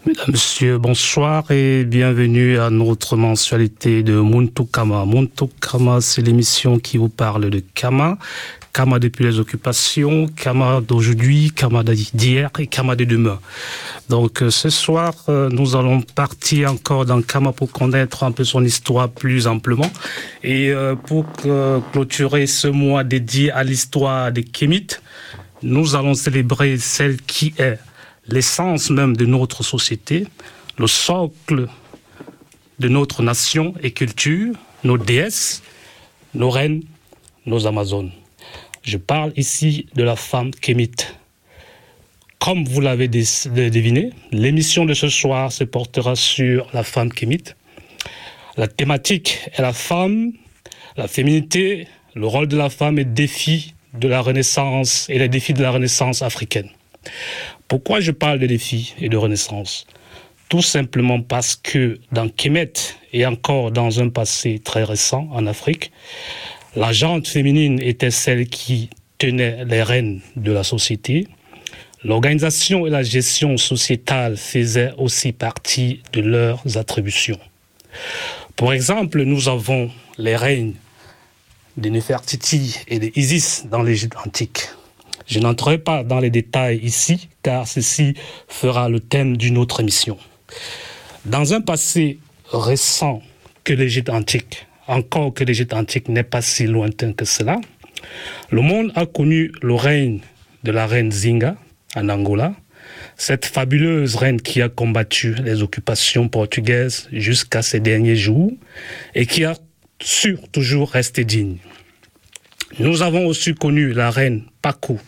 Mesdames, Messieurs, bonsoir et bienvenue à notre mensualité de Muntu Kama. Muntu Kama, c'est l'émission qui vous parle de Kama. Kama depuis les occupations, Kama d'aujourd'hui, Kama d'hier et Kama de demain. Donc ce soir, nous allons partir encore dans Kama pour connaître un peu son histoire plus amplement. Et pour clôturer ce mois dédié à l'histoire des Kémites, nous allons célébrer celle qui est l'essence même de notre société, le socle de notre nation et culture, nos déesses, nos reines, nos amazones. Je parle ici de la femme kémite. Comme vous l'avez deviné, l'émission de ce soir se portera sur la femme kémite. La thématique est la femme, la féminité, le rôle de la femme et les défis de la Renaissance et les défis de la Renaissance africaine. Pourquoi je parle de défis et de renaissance? Tout simplement parce que dans Kemet et encore dans un passé très récent en Afrique, la gente féminine était celle qui tenait les rênes de la société. L'organisation et la gestion sociétale faisaient aussi partie de leurs attributions. Pour exemple, nous avons les règnes de Néfertiti et de Isis dans l'Égypte antique. Je n'entrerai pas dans les détails ici, car ceci fera le thème d'une autre émission. Dans un passé récent que l'Égypte antique, encore que l'Égypte antique n'est pas si lointain que cela, le monde a connu le règne de la reine Zinga en Angola, cette fabuleuse reine qui a combattu les occupations portugaises jusqu'à ses derniers jours et qui a su toujours rester digne. Nous avons aussi connu la reine Pokou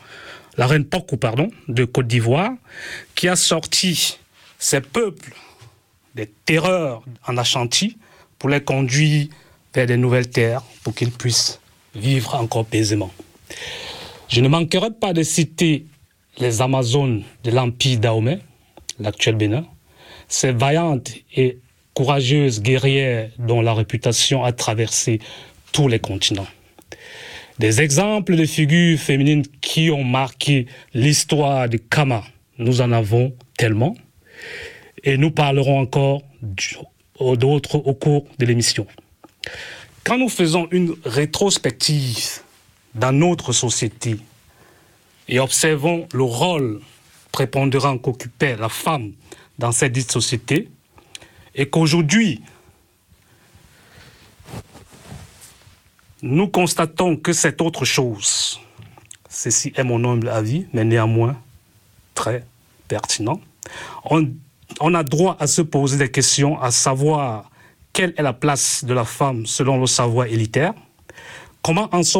de Côte d'Ivoire, qui a sorti ses peuples des terreurs en Ashanti pour les conduire vers des nouvelles terres pour qu'ils puissent vivre encore paisément. Je ne manquerai pas de citer les Amazones de l'Empire Dahomey, l'actuel Bénin, ces vaillantes et courageuses guerrières dont la réputation a traversé tous les continents. Des exemples de figures féminines qui ont marqué l'histoire de Kama, nous en avons tellement. Et nous parlerons encore d'autres au cours de l'émission. Quand nous faisons une rétrospective dans notre société et observons le rôle prépondérant qu'occupait la femme dans cette dite société, et qu'aujourd'hui, nous constatons que c'est autre chose. Ceci est mon humble avis, mais néanmoins très pertinent. On a droit à se poser des questions, à savoir quelle est la place de la femme selon le savoir élitaire, comment en sommes